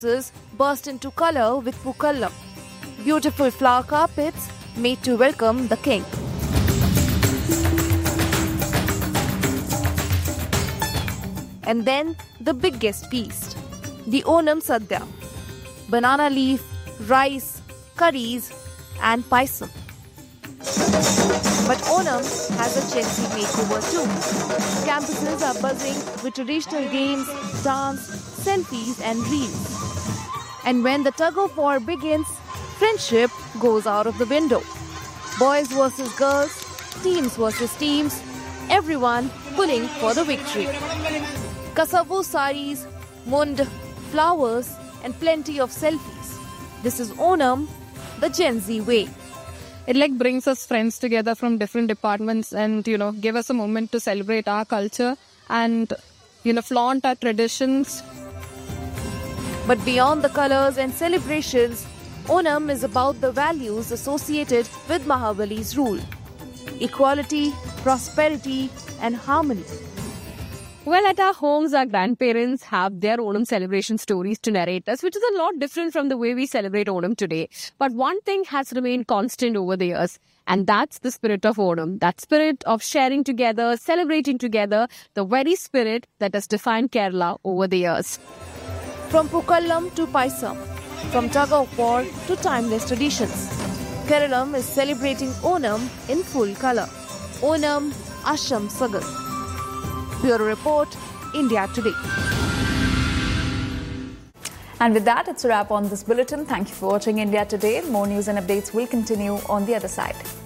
burst into color with Pookallam, beautiful flower carpets made to welcome the king. And then the biggest feast, the Onam Sadhya, banana leaf, rice, curries and paisam. But Onam has a Gen Z makeover too. Campuses are buzzing with traditional games, dance, selfies and reels. And when the tug-of-war begins, friendship goes out of the window. Boys versus girls, teams versus teams, everyone pulling for the victory. Kasavu saris, mund, flowers and plenty of selfies. This is Onam, the Gen Z way. It brings us friends together from different departments and, give us a moment to celebrate our culture and, flaunt our traditions. But beyond the colors and celebrations, Onam is about the values associated with Mahabali's rule. Equality, prosperity and harmony. Well, at our homes, our grandparents have their Onam celebration stories to narrate us, which is a lot different from the way we celebrate Onam today. But one thing has remained constant over the years, and that's the spirit of Onam. That spirit of sharing together, celebrating together, the very spirit that has defined Kerala over the years. From Pookallam to Paisam, from tug-of-war to timeless traditions, Kerala is celebrating Onam in full colour. Onam Asham Sagal. Bureau Report, India Today. And with that, it's a wrap on this bulletin. Thank you for watching India Today. More news and updates will continue on the other side.